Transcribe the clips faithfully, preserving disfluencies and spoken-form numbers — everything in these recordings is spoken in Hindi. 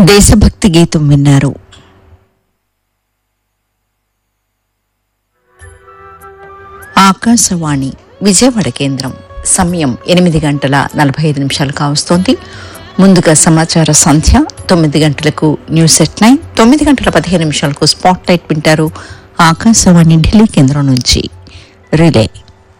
దేశభక్తి గీతం విన్నారు. ఆకాశవాణి విజయవాడ కేంద్రం. సమయం ఎనిమిది గంటల నలభై ఐదు నిమిషాలు కావస్తోంది. ముందుగా సమాచార సంధ్య. తొమ్మిది గంటలకు న్యూస్ ఎట్ నైన్, తొమ్మిది గంటల పదిహేను నిమిషాలకు స్పాట్ లైట్ వింటారు ఆకాశవాణి ఢిల్లీ కేంద్రం నుంచి రిలే.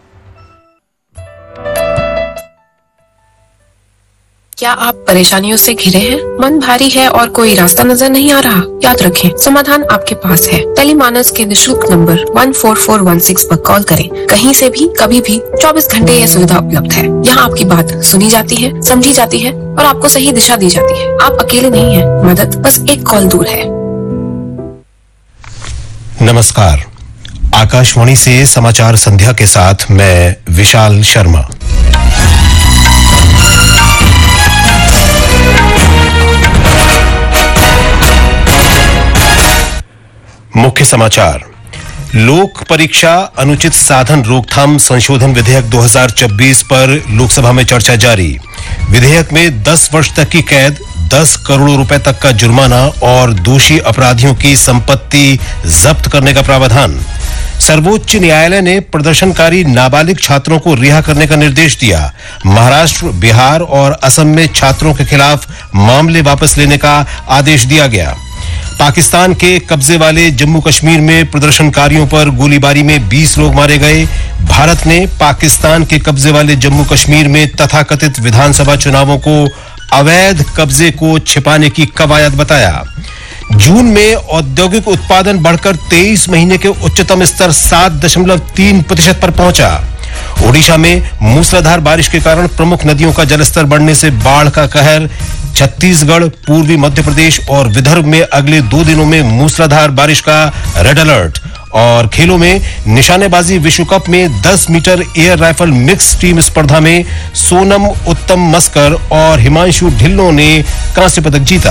क्या आप परेशानियों से घिरे हैं? मन भारी है और कोई रास्ता नजर नहीं आ रहा? याद रखें, समाधान आपके पास है. टेलीमानस के निशुल्क number one four four one six पर कॉल करें. कहीं से भी कभी भी चौबीस घंटे यह सुविधा उपलब्ध है. यहाँ आपकी बात सुनी जाती है, समझी जाती है और आपको सही दिशा दी जाती है. आप अकेले नहीं हैं. मदद बस एक कॉल दूर है. नमस्कार. आकाशवाणी से समाचार संध्या के साथ मैं विशाल शर्मा. मुख्य समाचार. लोक परीक्षा अनुचित साधन रोकथाम संशोधन विधेयक दो हज़ार चौबीस पर लोकसभा में चर्चा जारी. विधेयक में दस वर्ष तक की कैद, दस करोड़ रुपए तक का जुर्माना और दोषी अपराधियों की संपत्ति जब्त करने का प्रावधान. सर्वोच्च न्यायालय ने प्रदर्शनकारी नाबालिग छात्रों को रिहा करने का निर्देश दिया. महाराष्ट्र, बिहार और असम में छात्रों के खिलाफ मामले वापस लेने का आदेश दिया गया. पाकिस्तान के कब्जे वाले जम्मू कश्मीर में प्रदर्शनकारियों पर गोलीबारी में बीस लोग मारे गए. भारत ने पाकिस्तान के कब्जे वाले जम्मू कश्मीर में तथाकथित विधानसभा चुनावों को अवैध कब्जे को छिपाने की कवायद बताया. जून में औद्योगिक उत्पादन बढ़कर तेईस महीने के उच्चतम स्तर सात दशमलव तीन प्रतिशत पर पहुंचा. ओडिशा में मूसलाधार बारिश के कारण प्रमुख नदियों का जलस्तर बढ़ने से बाढ़ का कहर. छत्तीसगढ़, पूर्वी मध्य प्रदेश और विदर्भ में अगले दो दिनों में मूसलाधार बारिश का रेड अलर्ट. और खेलों में निशानेबाजी विश्व कप में दस metre air rifle mix team स्पर्धा में सोनम उत्तम मस्कर और हिमांशु ढिल्लों ने कांस्य पदक जीता.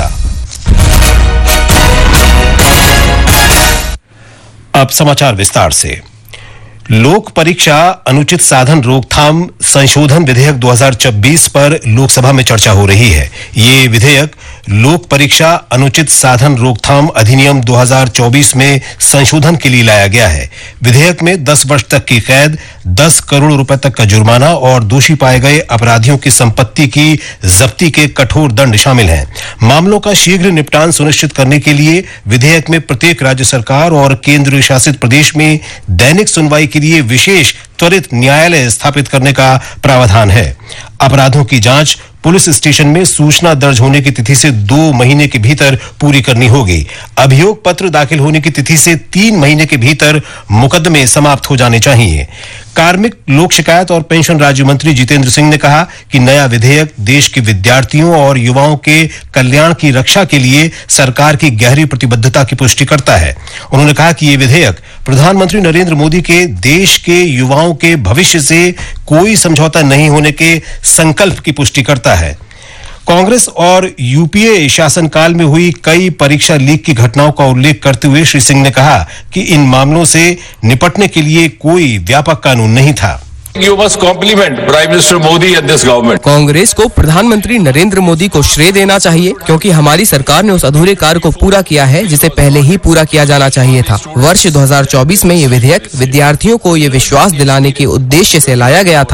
अब समाचार विस्तार से. लोक परीक्षा अनुचित साधन रोकथाम संशोधन विधेयक दो हज़ार चौबीस पर लोकसभा में चर्चा हो रही है. ये विधेयक लोक परीक्षा अनुचित साधन रोकथाम अधिनियम दो हज़ार चौबीस में संशोधन के लिए लाया गया है. विधेयक में दस वर्ष तक की कैद, दस करोड़ रुपए तक का जुर्माना और दोषी पाए गए अपराधियों की संपत्ति की जब्ती के कठोर दंड शामिल हैं. मामलों का शीघ्र निपटान सुनिश्चित करने के लिए विधेयक में प्रत्येक राज्य सरकार और केंद्र शासित प्रदेश में दैनिक सुनवाई के लिए विशेष त्वरित न्यायालय स्थापित करने का प्रावधान है. अपराधों की जांच पुलिस स्टेशन में सूचना दर्ज होने की तिथि से दो महीने के भीतर पूरी करनी होगी. अभियोग पत्र दाखिल होने की तिथि से तीन महीने के भीतर मुकदमे समाप्त हो जाने चाहिए. कार्मिक, लोक शिकायत और पेंशन राज्य मंत्री जितेंद्र सिंह ने कहा कि नया विधेयक देश के विद्यार्थियों और युवाओं के कल्याण की रक्षा के लिए सरकार की गहरी प्रतिबद्धता की पुष्टि करता है. उन्होंने कहा कि ये विधेयक प्रधानमंत्री नरेंद्र मोदी के देश के युवाओं के भविष्य से कोई समझौता नहीं होने के संकल्प की पुष्टि करता है. कांग्रेस और यूपीए शासनकाल में हुई कई परीक्षा लीक की घटनाओं का उल्लेख करते हुए श्री सिंह ने कहा कि इन मामलों से निपटने के लिए कोई व्यापक कानून नहीं था. You must compliment Prime Minister Modi and this government. Congress को प्रधानमंत्री नरेंद्र मोदी को श्रेय देना चाहिए, क्योंकि हमारी सरकार ने उस अधूरे कार्य को पूरा किया है जिसे पहले ही पूरा किया जाना चाहिए था. वर्ष दो हज़ार चौबीस में ये विधेयक विद्यार्थियों को ये विश्वास दिलाने के उद्देश्य से लाया गया था